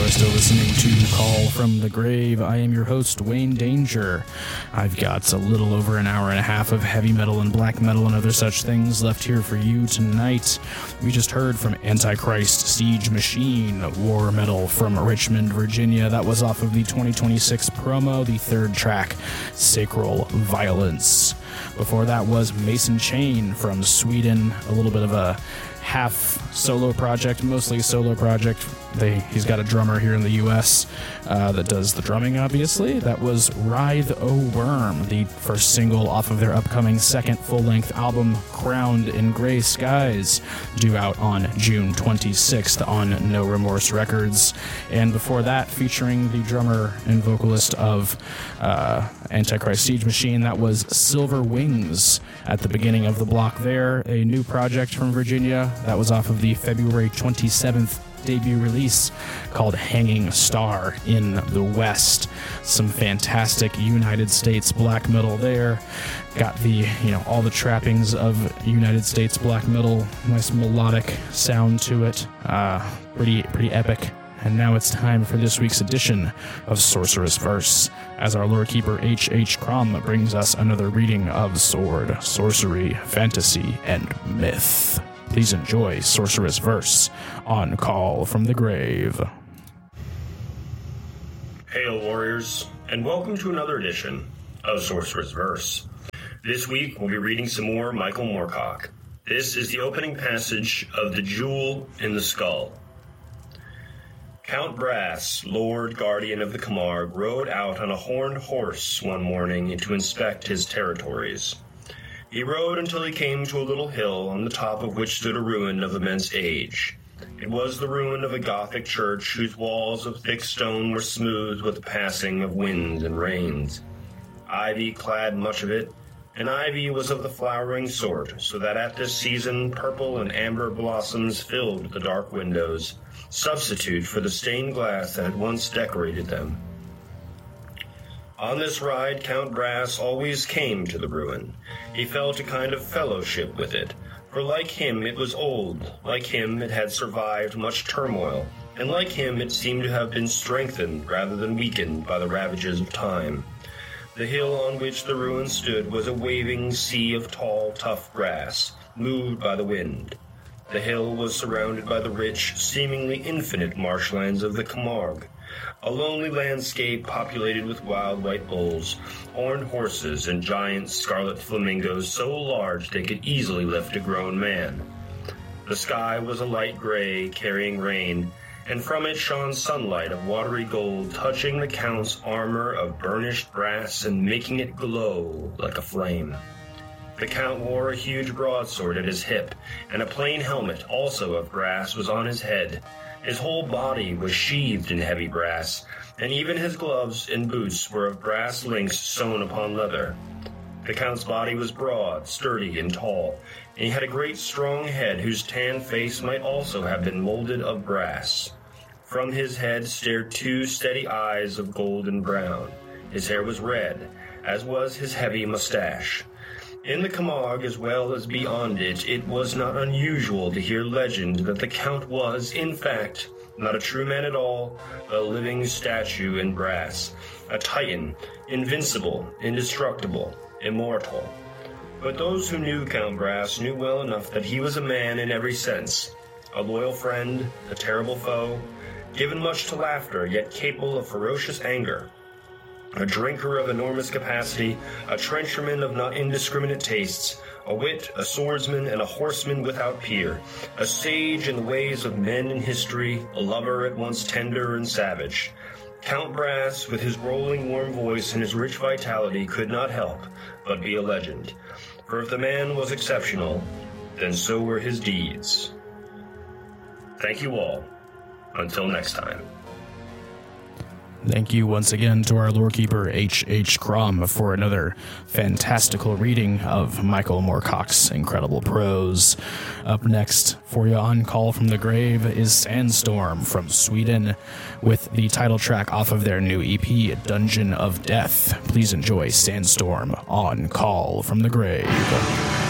are still listening to Call from the Grave. I am your host, Wayne Danger. I've got a little over an hour and a half of heavy metal and black metal and other such things left here for you tonight. We just heard from Antichrist Siege Machine, war metal from Richmond, Virginia. That was off of the 2026 promo, the third track, Sacral Violence. Before that was Mason Chain from Sweden, a little bit of a half solo project, mostly a solo project. He's got a drummer here in the US that does the drumming, obviously. That was Writhe O Worm, the first single off of their upcoming second full-length album, Crowned in Grey Skies, due out on June 26th on No Remorse Records. And before that, featuring the drummer and vocalist of Antichrist Siege Machine, that was Silver Wings at the beginning of the block there, a new project from Virginia. That was off of the February 27th debut release called Hanging Star in the West. Some fantastic United States black metal there. Got the, all the trappings of United States black metal, nice melodic sound to it. Pretty epic. And now it's time for this week's edition of Sorcerous Verse, as our lore keeper H.H. Crom brings us another reading of Sword, Sorcery, Fantasy, and Myth. Please enjoy Sorcerous Verse on Call from the Grave. Hail, warriors, and welcome to another edition of Sorcerous Verse. This week, we'll be reading some more Michael Moorcock. This is the opening passage of The Jewel in the Skull. Count Brass, Lord Guardian of the Camargue, rode out on a horned horse one morning to inspect his territories. He rode until he came to a little hill on the top of which stood a ruin of immense age. It was the ruin of a Gothic church whose walls of thick stone were smoothed with the passing of winds and rains. Ivy clad much of it, and ivy was of the flowering sort, so that at this season purple and amber blossoms filled the dark windows, substitute for the stained glass that had once decorated them. On this ride, Count Brass always came to the ruin. He felt a kind of fellowship with it, for like him it was old, like him it had survived much turmoil, and like him it seemed to have been strengthened rather than weakened by the ravages of time. The hill on which the ruin stood was a waving sea of tall, tough grass, moved by the wind. The hill was surrounded by the rich, seemingly infinite marshlands of the Camargue, a lonely landscape populated with wild white bulls, horned horses, and giant scarlet flamingos so large they could easily lift a grown man. The sky was a light gray, carrying rain, and from it shone sunlight of watery gold, touching the Count's armor of burnished brass and making it glow like a flame. The Count wore a huge broadsword at his hip, and a plain helmet, also of brass, was on his head. His whole body was sheathed in heavy brass, and even his gloves and boots were of brass links sewn upon leather. The Count's body was broad, sturdy, and tall, and he had a great strong head whose tanned face might also have been molded of brass. From his head stared two steady eyes of golden brown. His hair was red, as was his heavy mustache. In the Camargue, as well as beyond it, it was not unusual to hear legend that the Count was, in fact, not a true man at all, a living statue in brass, a titan, invincible, indestructible, immortal. But those who knew Count Brass knew well enough that he was a man in every sense, a loyal friend, a terrible foe, given much to laughter, yet capable of ferocious anger, a drinker of enormous capacity, a trencherman of not indiscriminate tastes, a wit, a swordsman, and a horseman without peer, a sage in the ways of men in history, a lover at once tender and savage. Count Brass, with his rolling warm voice and his rich vitality, could not help but be a legend. For if the man was exceptional, then so were his deeds. Thank you all. Until next time. Thank you once again to our lorekeeper H.H. Crom for another fantastical reading of Michael Moorcock's incredible prose. Up next for you on Call from the Grave is Sandstorm from Sweden with the title track off of their new EP, Dungeon of Death. Please enjoy Sandstorm on Call from the Grave.